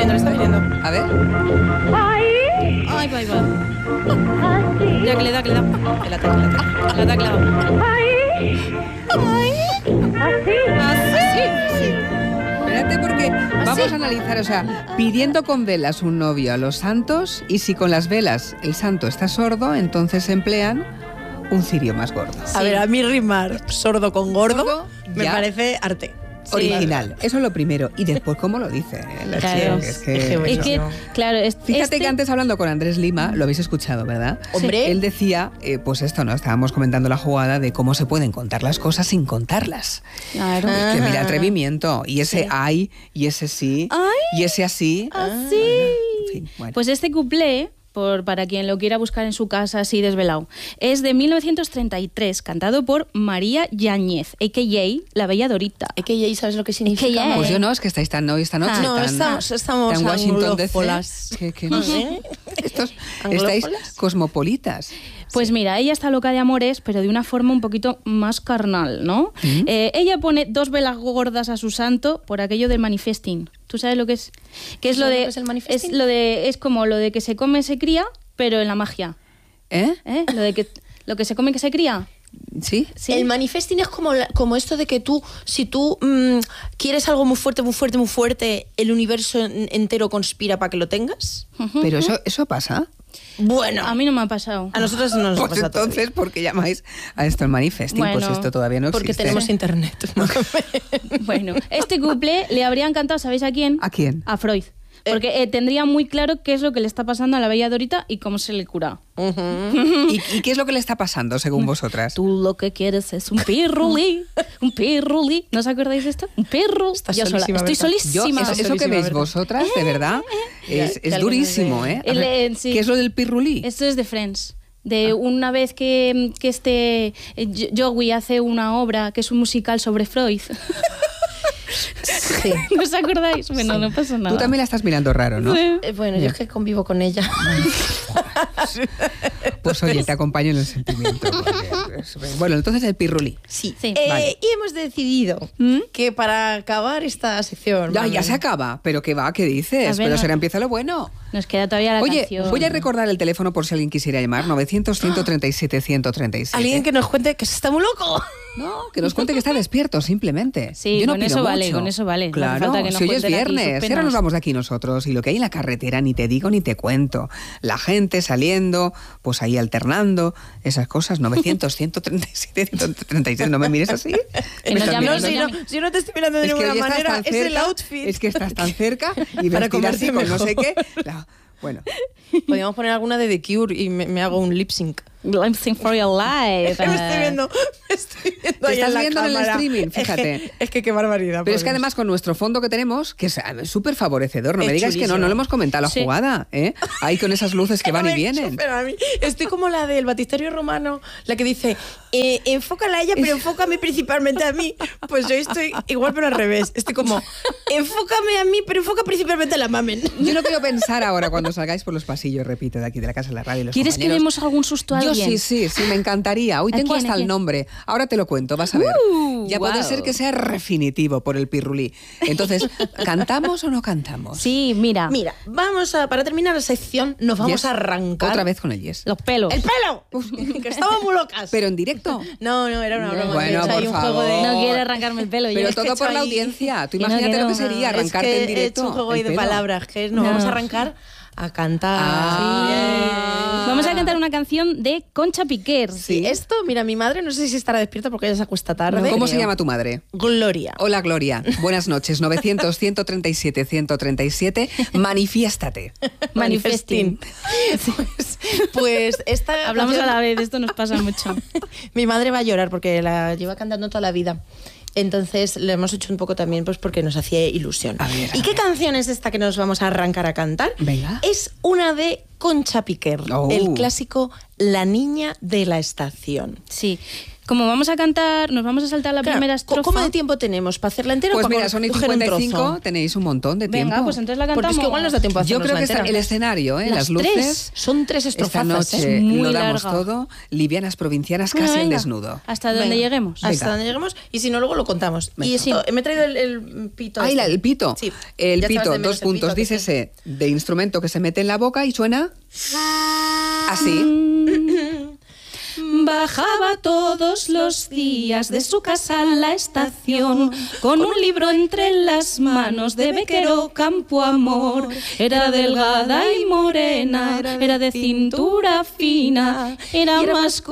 viniendo, lo está viniendo. A ver. Ay, va. Ya que le da. Que la da. Espérate porque vamos a analizar, o sea, pidiendo con velas un novio a los santos y si con las velas el santo está sordo, entonces emplean un cirio más gordo. A ver, a mí rimar sordo con gordo me ya. parece arte. Original, eso es lo primero. Y después, ¿cómo lo dice? La Claro. chica, Es que, claro, Fíjate que antes hablando con Andrés Lima, lo habéis escuchado, ¿verdad? Hombre. Él decía, pues esto, ¿no? Estábamos comentando la jugada de cómo se pueden contar las cosas sin contarlas. Claro. Que mira, atrevimiento. Y ese ay, y ese sí, y ese así. Así. En fin, bueno. Pues este cuplé, para quien lo quiera buscar en su casa así desvelado, es de 1933, cantado por María Yáñez, a.k.a. La Bella Dorita. Es que ya sabes lo que significa. AKA. Pues yo no, es que estáis tan hoy esta noche. No, tan, estamos tan Washington DC. anglófolas. Que no sé. Estáis ¿Anglófolas? cosmopolitas. Pues mira, ella está loca de amores, pero de una forma un poquito más carnal, ¿no? Ella pone 2 velas gordas a su santo por aquello del manifesting. ¿Tú sabes lo que es? ¿Qué es lo ¿Sabes de? lo que es el manifesting? Es como lo de que se come se cría, pero en la magia. ¿Eh? Lo de que lo que se come que se cría. ¿Sí? Sí. El manifesting es como esto de que tú, si tú quieres algo muy fuerte, el universo entero conspira para que lo tengas. Pero eso pasa. Bueno, A mí no me ha pasado. a nosotros no nos Pues pasa entonces, ¿por qué llamáis a esto el manifesting? Bueno, pues esto todavía no porque existe. tenemos internet. Bueno, este couple le habría encantado, ¿sabéis a quién? ¿A quién? A Freud. Porque tendría muy claro qué es lo que le está pasando a la Bella Dorita y cómo se le cura. ¿Y qué es lo que le está pasando, según vosotras? Tú lo que quieres es un pirulí, un pirulí. ¿No os acordáis de esto? Un perro. Estás Yo sola. solísima, Estoy Berta. solísima. Eso que veis Berta. vosotras, de verdad, es alguien durísimo, nos ¿eh? dé- A ver, Sí. ¿qué es lo del pirrulí? Esto es de Friends. De una vez que Joey hace una obra que es un musical sobre Freud. Sí. ¿No os acordáis? Bueno, no pasa nada. Tú también la estás mirando raro, ¿no? Sí. Bueno, yo es que convivo con ella. Pues oye, te acompaño en el sentimiento. Bueno, entonces el pirrulí. Sí. Sí. Vale. Y hemos decidido que para acabar esta sección... Ya Mamen, se acaba. ¿Pero qué va? ¿Qué dices? A ver, Pero no. será empieza lo bueno. Nos queda todavía la Oye, canción. voy a recordar el teléfono por si alguien quisiera llamar. 900-137-137. Alguien que nos cuente que se está muy loco. No, que nos cuente que está despierto, simplemente. Sí, Yo no con pido eso vale, mucho. con eso vale. No hace Claro, falta que nos si hoy es cuenten aquí sus viernes, si ahora penas. nos vamos de aquí nosotros y lo que hay en la carretera ni te digo ni te cuento. La gente saliendo, pues ahí alternando, esas cosas. 900-137-137. ¿No me mires así? Que ¿Me nos estás llamen, mirando? nos llamen. Si no te estoy mirando de Es que ninguna hoy estás manera, tan es el cerca, outfit. es que estás tan cerca y Para vestir así comerte con no sé mejor. qué. Bueno, Podríamos poner alguna de The Cure y me hago un lip sync. I'm sing for your life. Me estoy viendo Te ahí estás en la viendo en el cámara. streaming, fíjate. Es que qué barbaridad. pero es que por además con nuestro fondo que tenemos, que es súper favorecedor, no Es me digas que no chulísimo. lo hemos comentado la Sí. jugada, ¿eh? Ahí con esas luces que van y vienen. Pero a mí, estoy como la del batisterio romano, la que dice, enfócala a ella, pero enfócame principalmente a mí. Pues yo estoy igual, pero al revés. Estoy como, enfócame a mí, pero enfoca principalmente a la mamen. Yo no quiero pensar ahora cuando salgáis por los pasillos, repito, de aquí de la casa de la radio. y los ¿Quieres que compañeros. demos algún susto a Yo alguien? sí, me encantaría. Hoy ¿A tengo quién, hasta a el quién? nombre. Ahora te lo cuento, vas a ver. Ya puede wow. ser que sea definitivo por el pirrulí. Entonces, ¿cantamos o no cantamos? Sí, mira. Mira, para terminar la sección, nos vamos Yes. a arrancar. Otra vez con el yes. Los pelos. ¡El pelo! Que estamos muy locas. Pero en directo. No, era una broma. Bueno, He hecho ahí por un juego favor. de... No quiere arrancarme el pelo. Pero yo. es que todo he por hecho la ahí- audiencia. Tú Que no, imagínate que lo no. que sería Es arrancarte que en directo. he hecho un juego ahí el de pelo. palabras, que nos No. vamos a arrancar a cantar. Ah. Vamos a cantar una canción de Concha Piquer. Sí, esto, mira, mi madre no sé si estará despierta porque ella se acuesta tarde. ¿Cómo se llama tu madre? Gloria. Hola, Gloria. Buenas noches. 900-137-137. Manifiéstate. Manifesting. Pues esta Hablamos canción- a la vez, esto nos pasa mucho. Mi madre va a llorar porque la lleva cantando toda la vida. Entonces le hemos hecho un poco también pues porque nos hacía ilusión. A ver, a ¿Y qué ver. canción es esta que nos vamos a arrancar a cantar? Venga. Es una de Concha Piquer, Oh. el clásico La niña de la estación. Sí. Como vamos a cantar, nos vamos a saltar la primera estrofa. ¿Cómo de tiempo tenemos? ¿Para hacerla entera Pues o para mira, son y coger un 55, trozo? tenéis un montón de tiempo. Venga, pues entonces la cantamos. Porque es que igual nos da tiempo a Yo hacernos creo la que está entera. el escenario, las luces. Son 3 Esta estrofazas, noche Muy lo damos larga. todo, livianas provincianas, Venga, casi al venga. desnudo. Hasta donde Venga, lleguemos. Hasta Venga. donde lleguemos y si no, luego lo contamos. Venga. Y esto, me he traído el pito. Ahí este. el pito. Sí. El Ya echabas pito, de menos 2 el puntos, pito, que dícese de instrumento que se mete en la boca y suena así. Bajaba todos los días de su casa a la estación con un libro entre las manos de Bequero Campoamor. Era delgada y morena, era de cintura fina, era más